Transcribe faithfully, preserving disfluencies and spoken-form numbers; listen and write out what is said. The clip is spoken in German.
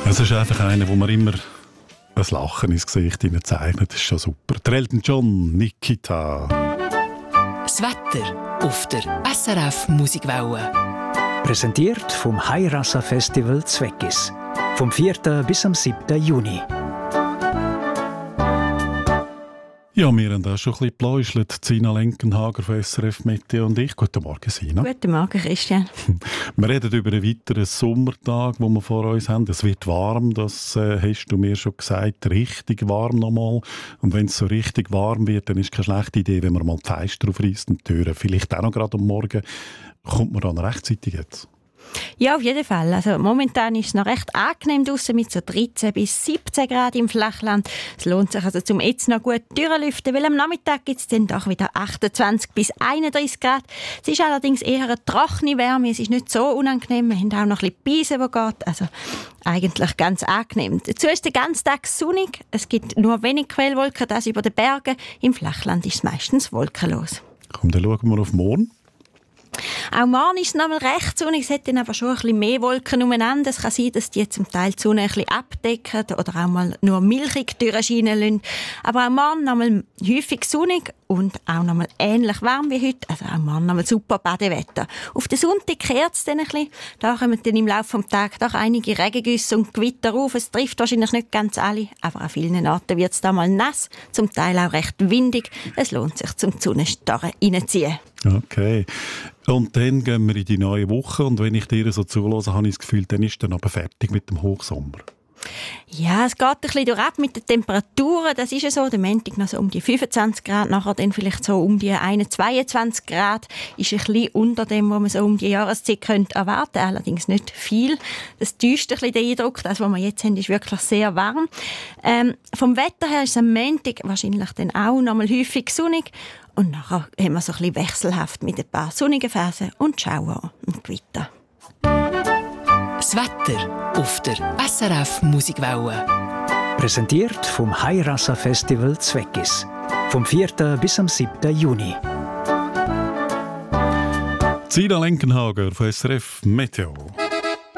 Es ist einfach einer, wo man immer ein Lachen ins Gesicht zeichnet. Das ist schon super. Der Elton John, Nikita. Das Wetter auf der S R F Musikwelle. Präsentiert vom Hairasa Festival Zweckis. Vom vierten bis am siebten Juni. Ja, wir haben auch schon ein bisschen gepläuschelt. Sina Lenkenhager von S R F Meteo und ich. Guten Morgen, Sina. Guten Morgen, Christian. Wir reden über einen weiteren Sommertag, den wir vor uns haben. Es wird warm, das äh, hast du mir schon gesagt. Richtig warm nochmal. Und wenn es so richtig warm wird, dann ist es keine schlechte Idee, wenn man mal die Fenster aufreißt und die Türen. Vielleicht auch noch gerade am Morgen. Kommt man dann rechtzeitig jetzt? Ja, auf jeden Fall. Also momentan ist es noch recht angenehm draussen mit so dreizehn bis siebzehn Grad im Flachland. Es lohnt sich also, zum jetzt noch gut durchlüften, weil am Nachmittag gibt es dann doch wieder achtundzwanzig bis einunddreißig Grad. Es ist allerdings eher eine trockene Wärme, es ist nicht so unangenehm. Wir haben auch noch ein bisschen Beise, die geht. Also eigentlich ganz angenehm. Dazu ist der ganze Tag sonnig. Es gibt nur wenig Quellwolken, das über den Bergen. Im Flachland ist es meistens wolkenlos. Komm, dann schauen wir auf morgen. Auch morgen ist es noch mal recht sonnig, es hat dann aber schon ein bisschen mehr Wolken umeinander. Es kann sein, dass die zum Teil die Sonne ein bisschen abdecken oder auch mal nur milchig durchscheinen lassen. Aber auch morgen noch mal häufig sonnig und auch noch mal ähnlich warm wie heute. Also auch morgen noch mal super Badewetter. Auf den Sonntag kehrt es dann ein bisschen. Da kommen dann im Laufe des Tages doch einige Regengüsse und Gewitter auf. Es trifft wahrscheinlich nicht ganz alle, aber an vielen Orten wird es da mal nass, zum Teil auch recht windig. Es lohnt sich, zum Sonnenstarren reinziehen. Okay. Und dann gehen wir in die neue Woche und wenn ich dir so zuhöre, habe ich das Gefühl, dann ist dann aber fertig mit dem Hochsommer. Ja, es geht ein bisschen durchab mit den Temperaturen. Das ist ja so. Der Montag noch so um die fünfundzwanzig Grad, nachher dann vielleicht so um die einundzwanzig, zweiundzwanzig Grad. Ist ein bisschen unter dem, was man so um die Jahreszeit könnte erwarten. Allerdings nicht viel. Das täuscht ein bisschen den Eindruck. Das, was wir jetzt haben, ist wirklich sehr warm. Ähm, vom Wetter her ist es am Montag wahrscheinlich dann auch noch mal häufig sonnig. Und nachher haben wir so ein bisschen wechselhaft mit ein paar sonnigen Phasen und Schauer und Gewitter. Das Wetter auf der S R F Musikwelle. Präsentiert vom Hairasa Festival Zweckis. Vom vierten bis am siebten Juni. Sina Lenkenhager von S R F Meteo.